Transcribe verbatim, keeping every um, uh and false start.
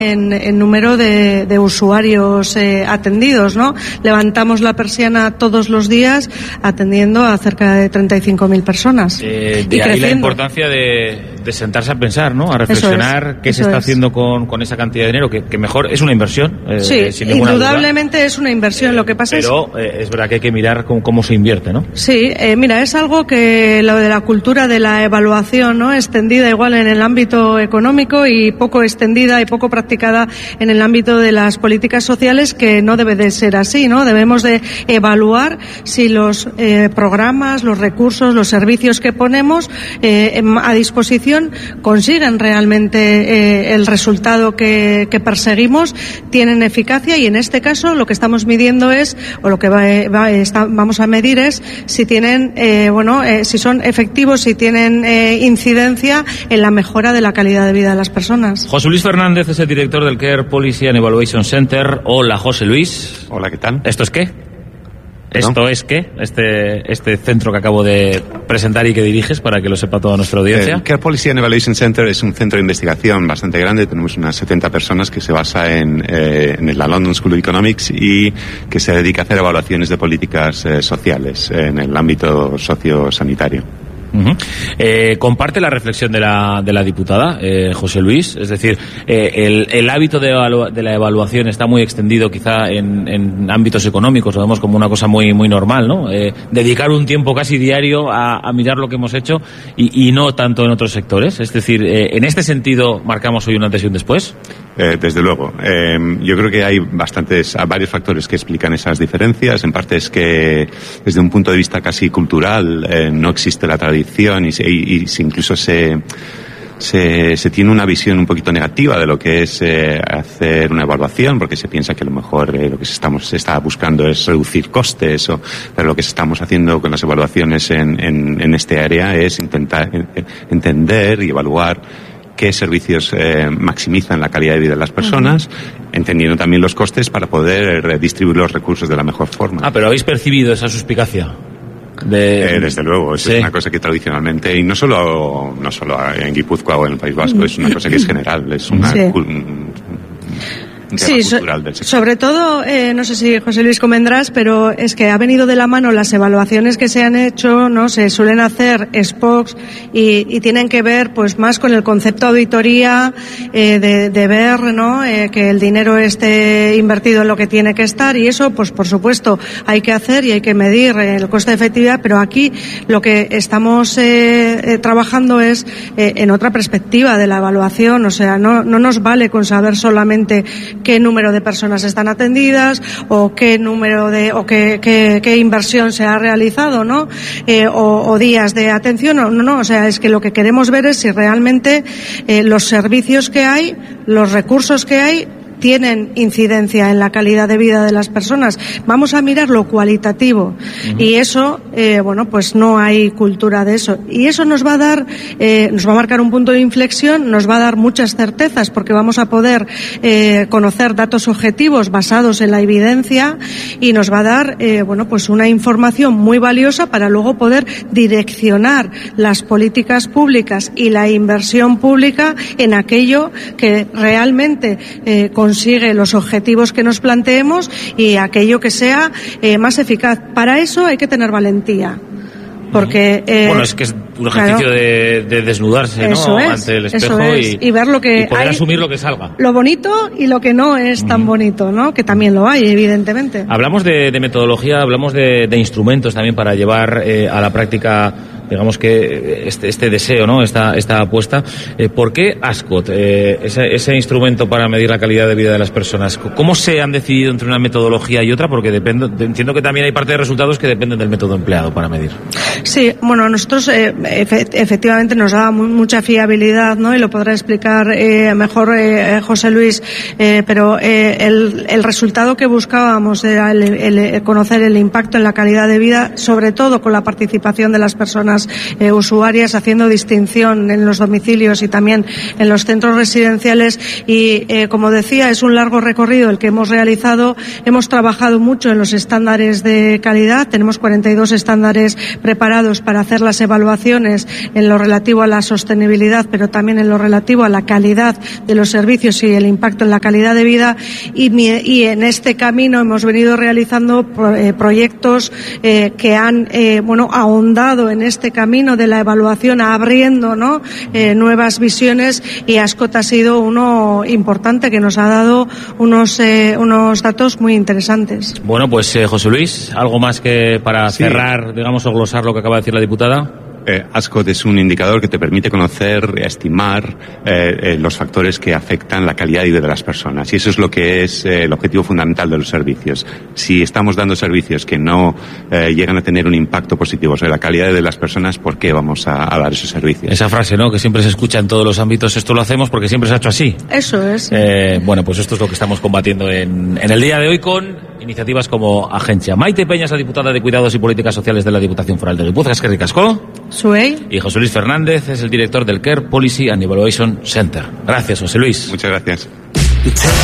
En, en número de, de usuarios eh, atendidos, ¿no? Levantamos la persiana todos los días atendiendo a cerca de treinta y cinco mil personas. Eh, de y ahí creciendo. la importancia de, de sentarse a pensar, ¿no? A reflexionar es, qué se está es. haciendo con, con esa cantidad de dinero, que, que mejor es una inversión. Eh, sí, sin ninguna indudablemente duda. es una inversión. Lo que pasa Pero, es. Pero eh, es verdad que hay que mirar cómo, cómo se invierte, ¿no? Sí, eh, mira, es algo que lo de la cultura de la evaluación, ¿no? Extendida igual en el ámbito económico y poco extendida y poco practicada en el ámbito de las políticas sociales, que no debe de ser así, ¿no? Debemos de evaluar si los eh, programas, los recursos, los servicios que ponemos eh, a disposición consiguen realmente eh, el resultado que, que perseguimos, tienen eficacia, y en este caso lo que estamos midiendo es, o lo que va, va, está, vamos a medir es si tienen, eh, bueno, eh, si son efectivos, si tienen eh, incidencia en la mejora de la calidad de vida de las personas. José Luis Fernández es el director del Care Policy and Evaluation Center. Hola, José Luis. Hola, ¿qué tal? ¿Esto es qué? ¿Perdón? ¿Esto es qué? Este, este centro que acabo de presentar y que diriges, para que lo sepa toda nuestra audiencia. El Care Policy and Evaluation Center es un centro de investigación bastante grande. Tenemos unas setenta personas que se basa en, eh, en la London School of Economics y que se dedica a hacer evaluaciones de políticas eh, sociales en el ámbito sociosanitario. Uh-huh. Eh, comparte la reflexión de la, de la diputada, eh, José Luis, es decir, eh, el, el hábito de, evalu- de la evaluación está muy extendido quizá en, en ámbitos económicos, lo vemos como una cosa muy, muy normal, ¿no? Eh, dedicar un tiempo casi diario a, a mirar lo que hemos hecho y, y no tanto en otros sectores, es decir, eh, en este sentido marcamos hoy un antes y un después. Eh, desde luego. Eh, yo creo que hay bastantes, varios factores que explican esas diferencias. En parte es que desde un punto de vista casi cultural eh, no existe la tradición y, se, y, y se incluso se, se, se tiene una visión un poquito negativa de lo que es eh, hacer una evaluación, porque se piensa que a lo mejor eh, lo que se, estamos, se está buscando es reducir costes, o, pero lo que estamos haciendo con las evaluaciones en, en, en este área es intentar en, entender y evaluar qué servicios eh, maximizan la calidad de vida de las personas, uh-huh. entendiendo también los costes para poder eh, distribuir los recursos de la mejor forma. Ah, pero ¿habéis percibido esa suspicacia? De... Eh, desde luego, eso sí. es una cosa que tradicionalmente, y no solo no solo en Guipúzcoa o en el País Vasco, es una cosa que es general, es una... Sí. Un, Sí, so, sobre todo, eh, no sé si José Luis convendrás, pero es que ha venido de la mano las evaluaciones que se han hecho, no se suelen hacer S P O Cs y, y tienen que ver pues más con el concepto de auditoría, eh, de, de ver, ¿no? Eh, que el dinero esté invertido en lo que tiene que estar, y eso, pues por supuesto, hay que hacer y hay que medir el coste de efectividad, pero aquí lo que estamos eh, eh, trabajando es eh, en otra perspectiva de la evaluación, o sea, no, no nos vale con saber solamente qué número de personas están atendidas o qué número de o qué, qué, qué inversión se ha realizado, ¿no? Eh, o, o días de atención, no, no, o sea, es que lo que queremos ver es si realmente eh, los servicios que hay, los recursos que hay, tienen incidencia en la calidad de vida de las personas. Vamos a mirar lo cualitativo, uh-huh. y eso, eh, bueno, pues no hay cultura de eso. Y eso nos va a dar, eh, nos va a marcar un punto de inflexión, nos va a dar muchas certezas, porque vamos a poder eh, conocer datos objetivos basados en la evidencia, y nos va a dar, eh, bueno, pues una información muy valiosa para luego poder direccionar las políticas públicas y la inversión pública en aquello que realmente eh, con consigue los objetivos que nos planteemos y aquello que sea eh, más eficaz. Para eso hay que tener valentía. Porque, eh, bueno, es que es un ejercicio claro, de, de desnudarse, ¿no? Es, ante el espejo es. y, y ver lo que y poder hay, asumir lo que salga. Lo bonito y lo que no es tan uh-huh. bonito, ¿no? Que también lo hay, evidentemente. Hablamos de, de metodología, hablamos de, de instrumentos también para llevar eh, a la práctica, digamos que este, este deseo, ¿no? Esta, esta apuesta. Eh, ¿Por qué ASCOT, eh, ese, ese instrumento para medir la calidad de vida de las personas? ¿Cómo se han decidido entre una metodología y otra? Porque depende, entiendo que también hay parte de resultados que dependen del método empleado para medir. Sí, bueno, nosotros eh, efe, efectivamente nos da muy, mucha fiabilidad, ¿no? Y lo podrá explicar eh, mejor eh, José Luis, eh, pero eh, el, el resultado que buscábamos era el, el, el conocer el impacto en la calidad de vida, sobre todo con la participación de las personas personas eh, usuarias, haciendo distinción en los domicilios y también en los centros residenciales. Y eh, como decía, es un largo recorrido el que hemos realizado. Hemos trabajado mucho en los estándares de calidad. Tenemos cuarenta y dos estándares preparados para hacer las evaluaciones en lo relativo a la sostenibilidad, pero también en lo relativo a la calidad de los servicios y el impacto en la calidad de vida. Y, mi, y en este camino hemos venido realizando pro, eh, proyectos eh, que han eh, bueno ahondado en este camino de la evaluación, abriendo no eh, nuevas visiones, y Ascot ha sido uno importante que nos ha dado unos eh, unos datos muy interesantes. Bueno, pues eh, José Luis, algo más que para sí. cerrar, digamos, o glosar lo que acaba de decir la diputada. Eh, Ascot es un indicador que te permite conocer, estimar eh, eh, los factores que afectan la calidad de vida de las personas, y eso es lo que es eh, el objetivo fundamental de los servicios. Si estamos dando servicios que no eh, llegan a tener un impacto positivo sobre la calidad de las personas, ¿por qué vamos a, a dar esos servicios? Esa frase, ¿no?, que siempre se escucha en todos los ámbitos, esto lo hacemos porque siempre se ha hecho así. Eso es. Eh, bueno, pues esto es lo que estamos combatiendo en, en el día de hoy con iniciativas como Agencia. Maite Peñas, la diputada de Cuidados y Políticas Sociales de la Diputación Foral de Guipúzcoa, que ricasco. Suey. Y José Luis Fernández es el director del Care Policy and Evaluation Center. Gracias, José Luis. Muchas gracias.